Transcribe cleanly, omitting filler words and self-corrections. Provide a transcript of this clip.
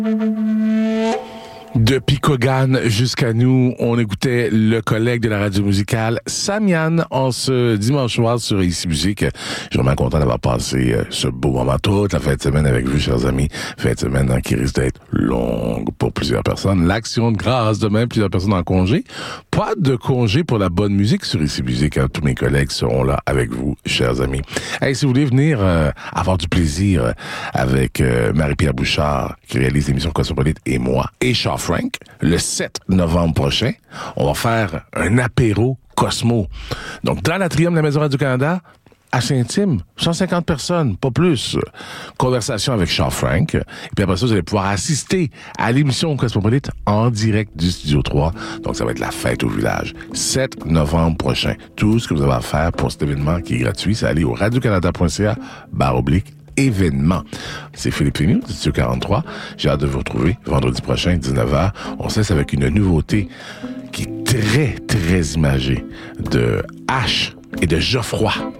De Picogan jusqu'à nous, on écoutait le collègue de la radio musicale, Samian, en ce dimanche soir sur Ici Musique. Je suis vraiment content d'avoir passé ce beau moment toute la fin de semaine avec vous, chers amis. Fin de semaine qui risque d'être longue pour plusieurs personnes. L'Action de grâce, demain, plusieurs personnes en congé. Pas de congé pour la bonne musique sur Ici Musique. Hein. Tous mes collègues seront là avec vous, chers amis. Hey, si vous voulez venir avoir du plaisir avec Marie-Pierre Bouchard, qui réalise l'émission Cosmopolite, et moi, et Charles Frank, le 7 novembre prochain, on va faire un apéro Cosmo. Donc, dans l'atrium de la Maison Radio-Canada, assez intime, 150 personnes, pas plus. Conversation avec Charles Frank. Et puis après ça, vous allez pouvoir assister à l'émission Cosmopolite en direct du Studio 3. Donc, ça va être la fête au village. 7 novembre prochain. Tout ce que vous avez à faire pour cet événement qui est gratuit, c'est aller au radiocanada.ca/événement. C'est Philippe Fénu, du Studio 43. J'ai hâte de vous retrouver vendredi prochain, 19h. On se laisse avec une nouveauté qui est très, très imagée de H et de Geoffroy.